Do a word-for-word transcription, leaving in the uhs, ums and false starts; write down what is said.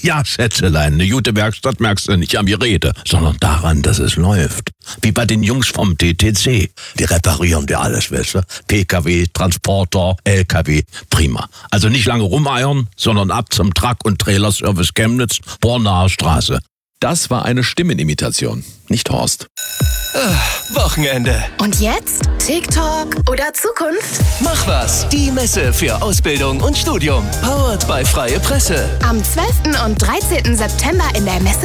Ja, Schätzelein, eine gute Werkstatt merkst du nicht an die Rede, sondern daran, dass es läuft. Wie bei den Jungs vom T T C. Die reparieren dir alles, weißt du? P K W, Transporter, L K W, prima. Also nicht lange rumeiern, sondern ab zum Truck- und Trailerservice Chemnitz, Bornaer Straße. Das war eine Stimmenimitation, nicht Horst. Wochenende. Und jetzt TikTok oder Zukunft? Mach was. Die Messe für Ausbildung und Studium. Powered by Freie Presse. Am zwölften und dreizehnten September in der Messe